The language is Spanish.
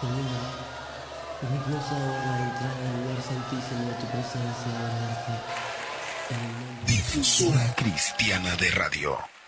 Señor, permítanos ahora entrar al lugar santísimo de tu presencia, adorarte. En el nombre Difusora Cristiana de Radio.